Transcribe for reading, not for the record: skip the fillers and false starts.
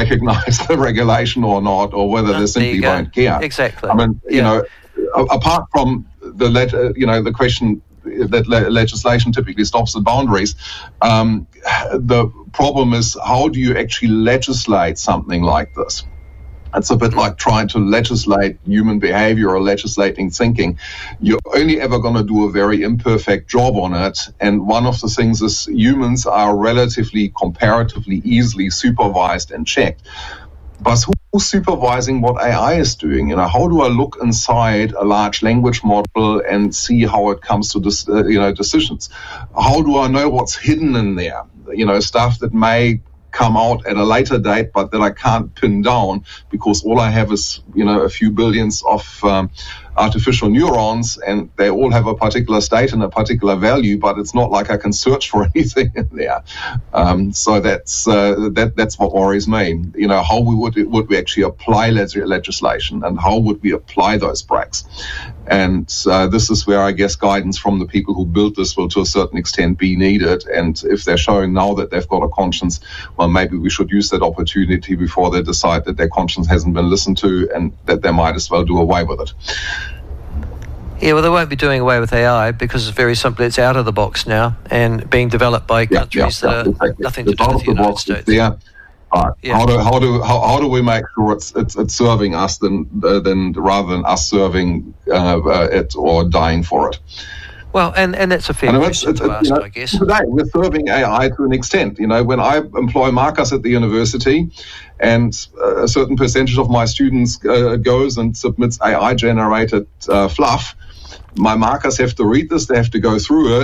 recognize the regulation or not, or whether they simply won't care. Exactly. I mean, apart from the question that legislation typically stops at boundaries, the problem is, how do you actually legislate something like this? It's a bit like trying to legislate human behavior or legislating thinking. You're only ever going to do a very imperfect job on it. And one of the things is, humans are comparatively easily supervised and checked. But who's supervising what AI is doing? How do I look inside a large language model and see how it comes to this, decisions? How do I know what's hidden in there? Stuff that may come out at a later date, but that I can't pin down because all I have is, a few billions of artificial neurons, and they all have a particular state and a particular value, but it's not like I can search for anything in there. So that's what worries me. How would we actually apply legislation, and how would we apply those breaks? And this is where I guess guidance from the people who built this will to a certain extent be needed. And if they're showing now that they've got a conscience, well, maybe we should use that opportunity before they decide that their conscience hasn't been listened to and that they might as well do away with it. Yeah, well, they won't be doing away with AI because it's very simply, it's out of the box now and being developed by countries that are nothing to do with the United States. Yeah. Right. Yeah. How do we make sure it's serving us than rather than us serving it or dying for it? Well, and that's a fair question to ask, I guess. Today, we're serving AI to an extent. When I employ markers at the university and a certain percentage of my students goes and submits AI-generated fluff, my markers have to read this, they have to go through it,